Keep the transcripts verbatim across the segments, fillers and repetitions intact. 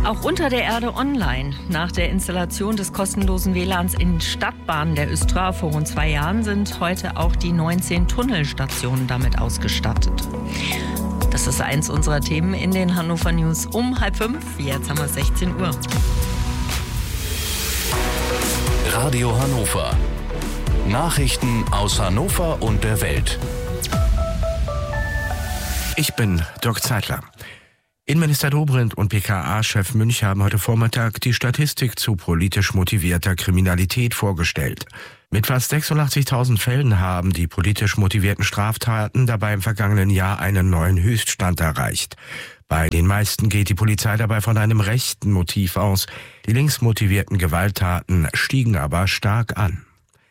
Auch unter der Erde online. Nach der Installation des kostenlosen W L A Ns in Stadtbahnen der Östra vor rund zwei Jahren sind heute auch die neunzehn Tunnelstationen damit ausgestattet. Das ist eins unserer Themen in den Hannover News um halb fünf. Jetzt haben wir sechzehn Uhr. Radio Hannover. Nachrichten aus Hannover und der Welt. Ich bin Dirk Zeitler. Innenminister Dobrindt und B K A-Chef Münch haben heute Vormittag die Statistik zu politisch motivierter Kriminalität vorgestellt. Mit fast sechsundachtzigtausend Fällen haben die politisch motivierten Straftaten dabei im vergangenen Jahr einen neuen Höchststand erreicht. Bei den meisten geht die Polizei dabei von einem rechten Motiv aus. Die linksmotivierten Gewalttaten stiegen aber stark an.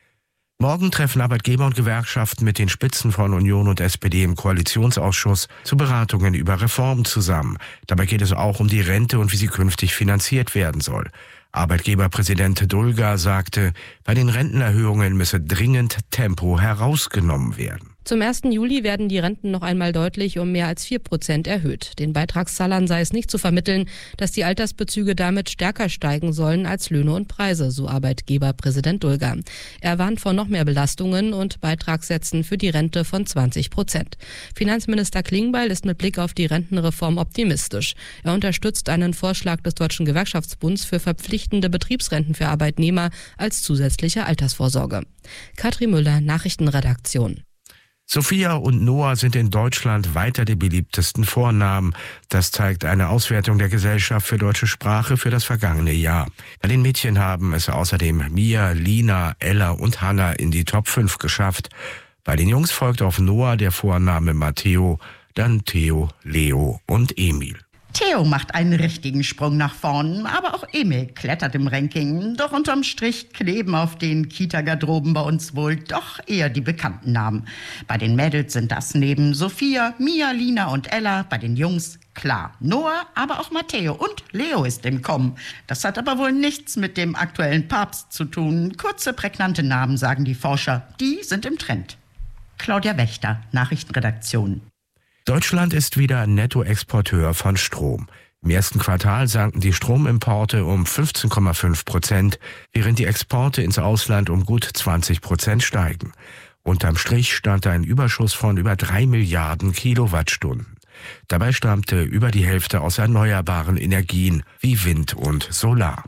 Morgen treffen Arbeitgeber und Gewerkschaften mit den Spitzen von Union und S P D im Koalitionsausschuss zu Beratungen über Reformen zusammen. Dabei geht es auch um die Rente und wie sie künftig finanziert werden soll. Arbeitgeberpräsident Dulger sagte, bei den Rentenerhöhungen müsse dringend Tempo herausgenommen werden. Zum ersten Juli werden die Renten noch einmal deutlich um mehr als vier Prozent erhöht. Den Beitragszahlern sei es nicht zu vermitteln, dass die Altersbezüge damit stärker steigen sollen als Löhne und Preise, so Arbeitgeberpräsident Dulger. Er warnt vor noch mehr Belastungen und Beitragssätzen für die Rente von zwanzig Prozent. Finanzminister Klingbeil ist mit Blick auf die Rentenreform optimistisch. Er unterstützt einen Vorschlag des Deutschen Gewerkschaftsbunds für verpflichtende Betriebsrenten für Arbeitnehmer als zusätzliche Altersvorsorge. Katrin Müller, Nachrichtenredaktion. Sophia und Noah sind in Deutschland weiter die beliebtesten Vornamen. Das zeigt eine Auswertung der Gesellschaft für deutsche Sprache für das vergangene Jahr. Bei den Mädchen haben es außerdem Mia, Lina, Ella und Hannah in die Top fünf geschafft. Bei den Jungs folgt auf Noah der Vorname Matteo, dann Theo, Leo und Emil. Theo macht einen richtigen Sprung nach vorn, aber auch Emil klettert im Ranking. Doch unterm Strich kleben auf den Kita-Garderoben bei uns wohl doch eher die bekannten Namen. Bei den Mädels sind das neben Sophia, Mia, Lina und Ella, bei den Jungs klar Noah, aber auch Matteo und Leo ist im Kommen. Das hat aber wohl nichts mit dem aktuellen Papst zu tun. Kurze, prägnante Namen, sagen die Forscher, die sind im Trend. Claudia Wächter, Nachrichtenredaktion. Deutschland ist wieder Nettoexporteur von Strom. Im ersten Quartal sanken die Stromimporte um fünfzehn Komma fünf Prozent, während die Exporte ins Ausland um gut zwanzig Prozent steigen. Unterm Strich stand ein Überschuss von über drei Milliarden Kilowattstunden. Dabei stammte über die Hälfte aus erneuerbaren Energien wie Wind und Solar.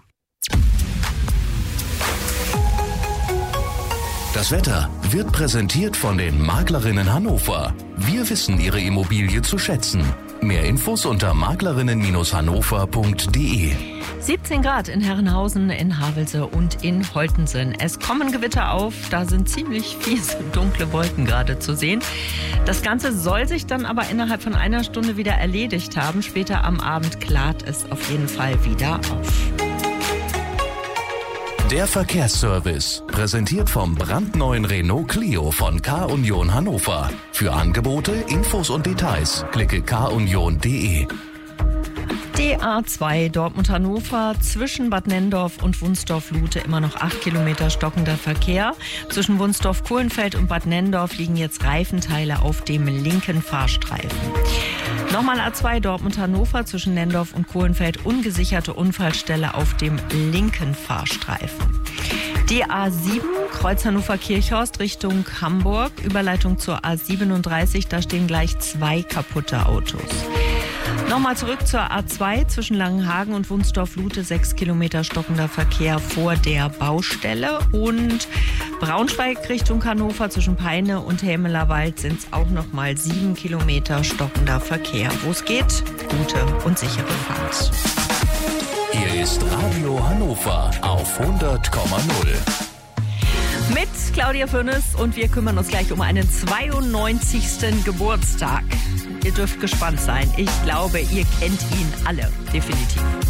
Das Wetter wird präsentiert von den Maklerinnen Hannover. Wir wissen Ihre Immobilie zu schätzen. Mehr Infos unter maklerinnen hannover punkt de. siebzehn Grad in Herrenhausen, in Havelse und in Holtensen. Es kommen Gewitter auf, da sind ziemlich fiese dunkle Wolken gerade zu sehen. Das Ganze soll sich dann aber innerhalb von einer Stunde wieder erledigt haben. Später am Abend klart es auf jeden Fall wieder auf. Der Verkehrsservice, präsentiert vom brandneuen Renault Clio von K-Union Hannover. Für Angebote, Infos und Details klicke k union punkt de. D A zwei Dortmund-Hannover, zwischen Bad Nenndorf und Wunsdorf-Lute immer noch acht Kilometer stockender Verkehr. Zwischen Wunsdorf-Kohlenfeld und Bad Nenndorf liegen jetzt Reifenteile auf dem linken Fahrstreifen. Nochmal A zwei Dortmund-Hannover, zwischen Nenndorf und Kohlenfeld ungesicherte Unfallstelle auf dem linken Fahrstreifen. Die A sieben, Kreuz Hannover-Kirchhorst Richtung Hamburg, Überleitung zur A siebenunddreißig, da stehen gleich zwei kaputte Autos. Nochmal zurück zur A zwei, zwischen Langenhagen und Wunsdorf-Lute, sechs Kilometer stockender Verkehr vor der Baustelle. Und Braunschweig Richtung Hannover, zwischen Peine und Hämelerwald sind es auch nochmal sieben Kilometer stockender Verkehr. Wo es geht, gute und sichere Fahrt. Hier ist Radio Hannover auf hundert Komma null. Mit Claudia Fürnes und wir kümmern uns gleich um einen zweiundneunzigsten Geburtstag. Ihr dürft gespannt sein. Ich glaube, ihr kennt ihn alle, definitiv.